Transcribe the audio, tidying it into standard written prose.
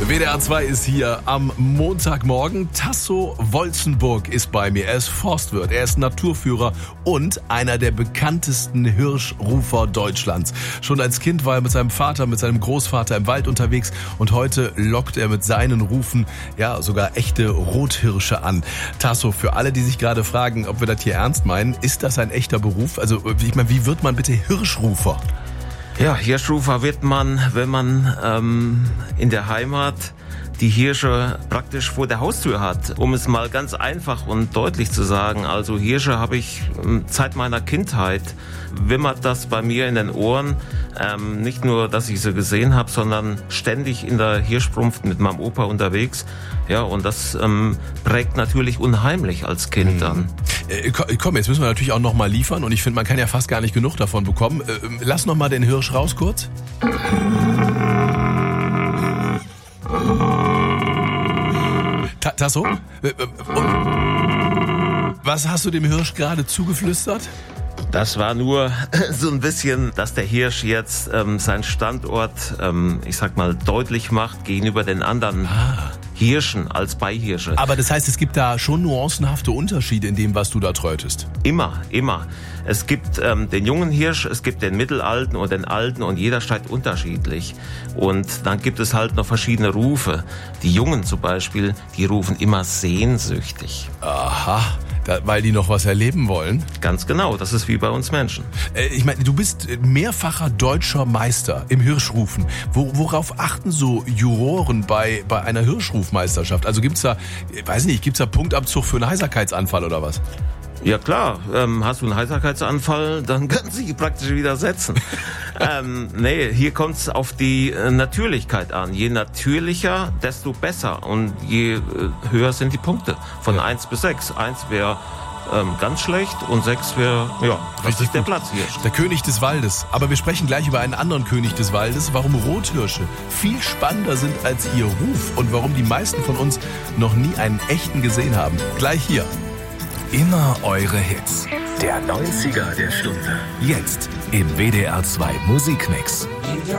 WDR 2 ist hier am Montagmorgen. Tasso Wolzenburg ist bei mir. Er ist Forstwirt, er ist Naturführer und einer der bekanntesten Hirschrufer Deutschlands. Schon als Kind war er mit seinem Vater, mit seinem Großvater im Wald unterwegs und heute lockt er mit seinen Rufen ja sogar echte Rothirsche an. Tasso, für alle, die sich gerade fragen, ob wir das hier ernst meinen, ist das ein echter Beruf? Also ich meine, wie wird man bitte Hirschrufer? Ja, Hirschrufer wird man, wenn man in der Heimat die Hirsche praktisch vor der Haustür hat. Um es mal ganz einfach und deutlich zu sagen, also Hirsche habe ich seit meiner Kindheit, wimmert das bei mir in den Ohren. Nicht nur, dass ich sie gesehen habe, sondern ständig in der Hirschbrunft mit meinem Opa unterwegs. Ja, und das prägt natürlich unheimlich als Kind dann. Komm, jetzt müssen wir natürlich auch noch mal liefern und ich finde, man kann ja fast gar nicht genug davon bekommen. Lass noch mal den Hirsch raus kurz. Tasso? Was hast du dem Hirsch gerade zugeflüstert? Das war nur so ein bisschen, dass der Hirsch jetzt seinen Standort, ich sag mal, deutlich macht gegenüber den anderen Hirschen als Beihirsche. Aber das heißt, es gibt da schon nuancenhafte Unterschiede in dem, was du da träutest? Immer. Es gibt den jungen Hirsch, es gibt den mittelalten und den alten und jeder steigt unterschiedlich. Und dann gibt es halt noch verschiedene Rufe. Die Jungen zum Beispiel, die rufen immer sehnsüchtig. Aha. Weil die noch was erleben wollen? Ganz genau, das ist wie bei uns Menschen. Ich meine, du bist mehrfacher deutscher Meister im Hirschrufen. Worauf achten so Juroren bei einer Hirschrufmeisterschaft? Also gibt's da Punktabzug für einen Heiserkeitsanfall oder was? Ja klar, hast du einen Heiserkeitsanfall, dann können sie praktisch wieder setzen. Nee, hier kommt's auf die Natürlichkeit an. Je natürlicher, desto besser. Und je höher sind die Punkte. Von 1 bis 6. 1 wäre ganz schlecht und 6 wäre, das ist der Platz hier. Der König des Waldes. Aber wir sprechen gleich über einen anderen König des Waldes. Warum Rothirsche viel spannender sind als ihr Ruf und warum die meisten von uns noch nie einen echten gesehen haben. Gleich hier. Immer eure Hits. Der 90er der Stunde. Jetzt im WDR 2 Musikmix.